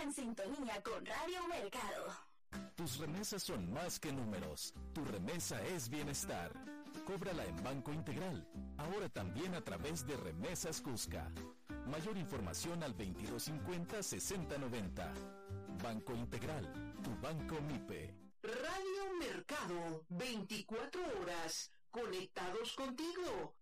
en sintonía con Radio Mercado. Tus remesas son más que números. Tu remesa es bienestar. Cóbrala en Banco Integral. Ahora también a través de Remesas Cusca. Mayor información al 2250-6090. Banco Integral, tu banco MIPE. Radio Mercado, 24 horas, conectados contigo.